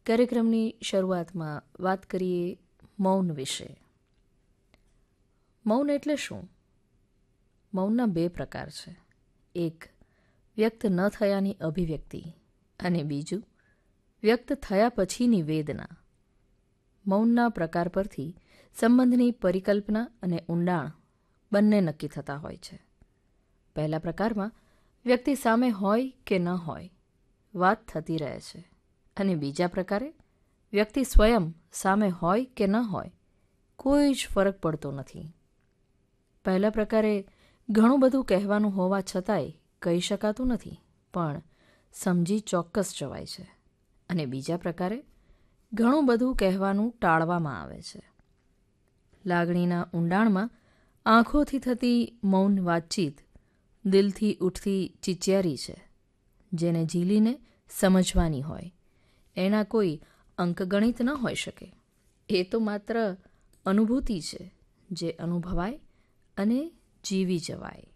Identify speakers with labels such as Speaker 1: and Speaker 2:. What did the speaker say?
Speaker 1: કાર્યક્રમની શરૂઆતમાં વાત કરીએ મૌન વિશે. મૌન એટલે શું? મૌનના 2 પ્રકાર છે. એક વ્યક્ત ન થયાની અભિવ્યક્તિ અને બીજું વ્યક્ત થયા પછીની વેદના. મૌનના પ્રકાર પરથી સંબંધની પરિકલ્પના અને ઊંડાણ બંને નક્કી થતા હોય છે. પહેલા પ્રકારમાં વ્યક્તિ સામે હોય કે ન હોય વાત થતી રહે છે અને બીજા પ્રકારે વ્યક્તિ સ્વયં સામે હોય કે ન હોય કોઈ જ ફરક પડતો નથી. પહેલા પ્રકારે ઘણું બધું કહેવાનું હોવા છતાંય કહી શકાતું નથી પણ સમજી ચોક્કસ જવાય છે અને બીજા પ્રકારે ઘણું બધું કહેવાનું ટાળવામાં આવે છે. લાગણીના ઊંડાણમાં આંખોથી થતી મૌન વાતચીત દિલથી ઉઠતી ચિચિયારી છે જેને ઝીલીને સમજવાની હોય. એના કોઈ અંકગણિત ન હોઈ શકે. એ તો માત્ર અનુભૂતિ છે જે અનુભવાય અને જીવી જવાય.